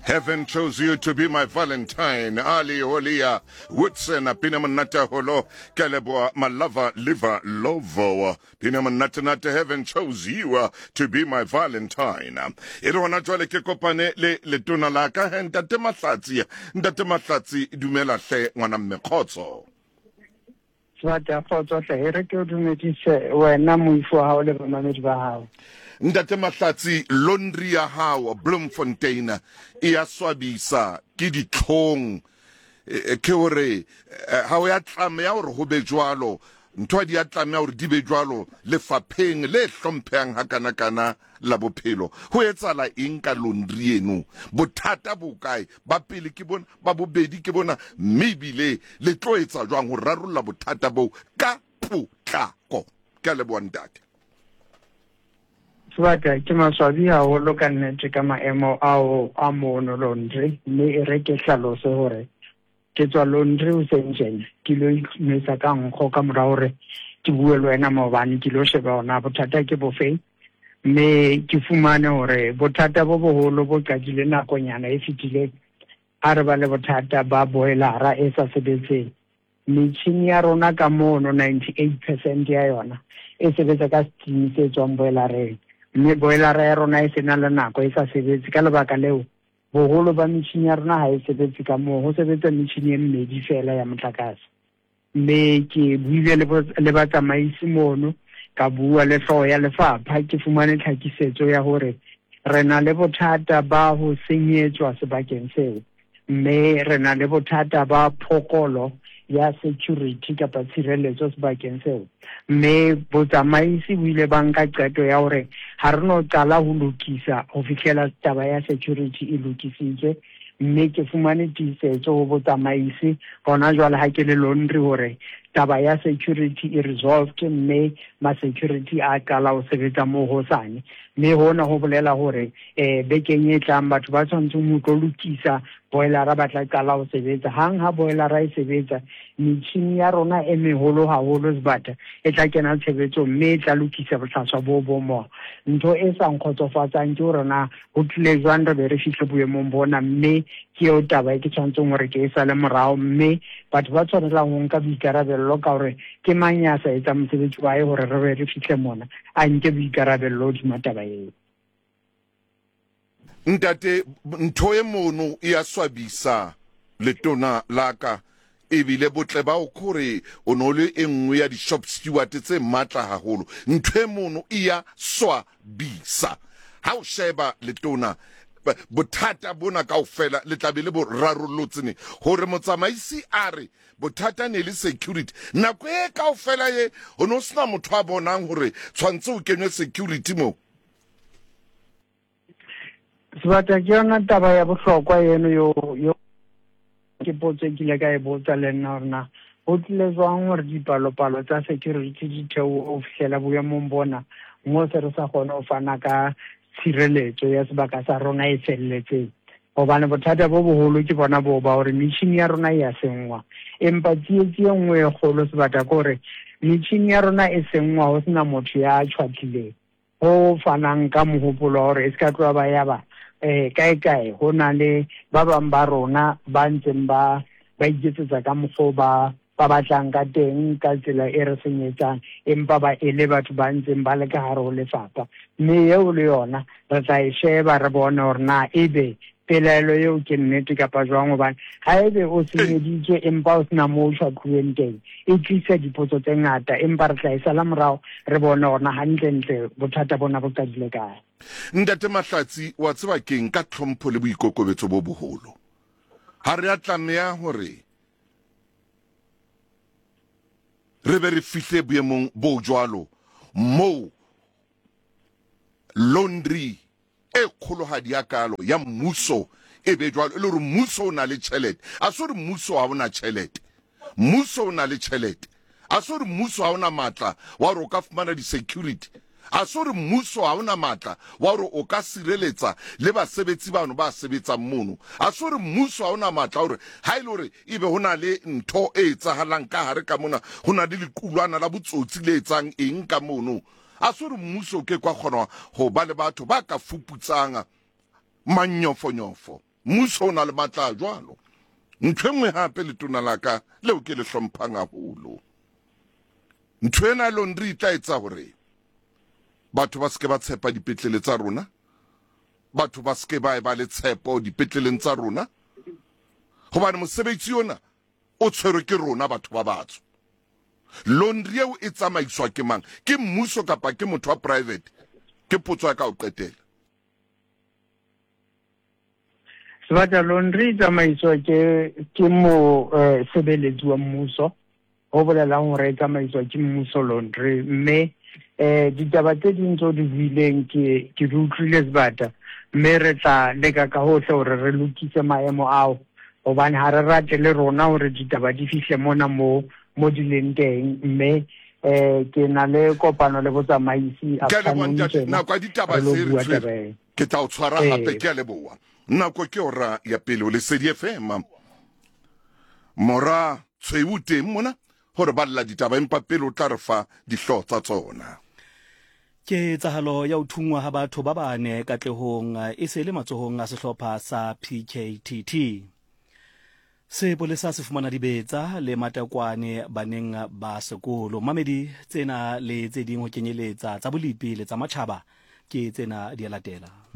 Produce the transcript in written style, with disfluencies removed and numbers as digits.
Heaven chose you to be my Valentine. Ali Olia Woodson, Pinamanata Holo, Kaleboa, my lover, liver, lovo. Pinamanata, heaven chose you to be my Valentine. Irona Jole Kekopane, le Tunalaka, and Datematlati, Dumela Se, one of Mekotso. Swata photo se here ke o dumedise wena moifo ha o le mamedi ba hao Ndate Mahlatsi laundry ya hao Bloemfontein e ya swabisa ke ditlhong ke hore ha o ya tlameya hore ho be jwalo ntho di ya tlameya hore di be jwalo lefapheng le hlomphang hakana la bophelo ho etsala eng ka laundry eno bothata bo kae ba pele ke bona ba bobedi ke bona maybe le tlo etsa jwang ho rarolla bothata bo ka potlako ka le bontate Swata ke maswabi ha o lo ka nnete ka maemo ao a mono laundry mme e re ke hlalose hore ke tswa laundry o senjeng ke lo itmesa ka nkgo ka mora hore ke bue le wena maobane ke lo sheba ona bothata ke bofeng mme ke fumane hore bothata bo boholo bo qadile nakonyana e fetile a re ba le bothata ba boilara e sa sebetseng metjhini ya rona ka mono 98% ya yona e sebetsa ka steam se tswang boilareng mme boilara ya rona e sena le nako e sa sebetse ka lebaka leo boholo ba metjhini ya rona ha e sebetse ka moo ho sebetsa metjhini e mmedi fela ya motlakase mme ke buile le batsamaisi mono ka bua le hlooho ya lefapha ke fumane tlhakisetso ya hore re na le bothata ba ho senyetswa sebakeng seo mme re na le bothata ba phokolo ya security kapa tshireletso sebakeng seo mme botsamaisi o ile ba nka qeto ya hore ha re no qala ho lokisa ho fihlela taba ya security e lokisitswe mme ke fumane tiisetso ho botsamaisi hona jwale ha ke le laundry hore taba ya security e resolved mme ma security a qala ho sebetsa moo hosane mme hona ho bolela hore bekeng e tlang batho ba tshwantseng ho tlo lokisa boilara ba tla qala ho sebetsa hang ha boilara e sebetsa metjhini ya rona e meholo haholo sebata e tla kena tshebetso mme e tla lokisa bohlaswa bo mo ntho e sa nkgotsofatsang ke hore na ho tlile jwang re be re fihle boemong bona mme ke yo taba e ke tshwantseng hore ke e sale morao mme batho ba tshwanela ho nka boikarabello ka hore ke mang ya sa etsa mosebetsi wa hae hore re be re fihle mona a nke boikarabello hodima taba eo Ntate ntho e mono e ya swabisa letona laka ebile botle ba o khore o no le enngwe ya di shop steward tse matla haholo ntho e mono e ya swabisa ha o sheba letona bothata bona kaofela le tlabe le bo rarollotsene hore motsamaisi a re bothata ne le security nako e kaofela ye o no sna motho a bonang hore tshwantse o kenwe security mo Swata ke yona taba ya bohlokwa eno yo ke potse ke le ka e botsa le nna rona ho tlile jwang hore dipalopalo tsa security di theo o fihlela boemong bona mo se re sa kgona ho fana ka tshireletso ya sebaka sa rona e felletseng hobane bothata bo boholo ke bona bo ba hore metjhini ya rona ya sengwa empa tsietsi e nngwe e kgolo sebata ke hore metjhini ya rona e sengwa ho sena motho ya tshwatlileng ho fanang ka mohopolo hore e ska tloa ba ya ba kae ho na le ba bang ba rona ba ntseng ba iketsetsa ka mokgwa ba batlang ka teng ka tsela e re senyetsang empa ba ele batho ba ntseng ba le ka hare ho lefapha mme eo le yona re tla e sheba re bona hore na ebe pelaelo eo ke nnete kapa jwang hobane ha ebe o senyeditswe empa o sena moo tshwatluweng teng e tlisa dipotso tse ngata empa re tla e sala morao re bona hore na hantle bothata bona bo qadile kae Ntate Mahlatsi wa tseba keng ka tlhompho le boikokobetso bo boholo ha re a tlameya hore re be re fihle boemong bo jwalo mo laundry e kgolohadi ya kalo ya mmuso e be jwalo le hore mmuso o na le tjhelete a so re mmuso ha ona tjhelete mmuso o na le tjhelete a so re mmuso ha ona matla wa re o ka fumana di security a so re mmuso ha ona matla wa hore o ka sireletsa le basebetsi bano ba sebetsang mono a so re mmuso ha ona matla hore ha ile hore ebe hona le ntho e etsahalang ka hare ka mona hona le lequlwana la botsotsi le etsang eng ka mono a so re mmuso ke kwa kgona ho ba le batho ba ka fuputsang manyofonyofo mmuso o na le matla jwalo. Ntho e nngwe hape letona la ka leo ke le hlomphang haholo, ntho ena Laundry tla etsa hore batho ba se ke ba tshepa dipetlele tsa rona, batho ba se ke ba le tshepo dipetleleng tsa rona, hobane mosebetsi ona o tshwerwe ke rona batho ba batsho. Laundry eo e tsamaiswa ke mang? Ke mmuso kapa ke motho wa private? Ke potso ya ka o qetela. Sebata Laundry tsamaiswa ke mo sebeletsi wa mmuso, ho bolelang hore tsamaiswa ke mmuso Laundry, mme ditaba tse ding tso di buileng ke di utlwile Sebata, mme re tla leka ka hohle hore re lokise maemo ao, hobane ha re rate le rona hore ditaba di fihle mona mo di leng teng, mme ke na le kopano le botsamaisi na kwa ditaba tse ke tla o tshwara hape ke a leboa. Nako ke ora ya pele o Lesedi FM mora tshweu teng mona hore balla ditaba empa pele o tla re fa dihloho tsa tsona. Ke tsahalo ya uthungwa ha batho ba bane katlehong e se le matsohong a sehlopha sa PKTT. Sepolesa se fumana dibetsa le matakwane baneng ba sekolo. Mamedi tsena le tse ding ho kenyeletsa tsa bolipi le tsa matjhaba ke tsena di latela.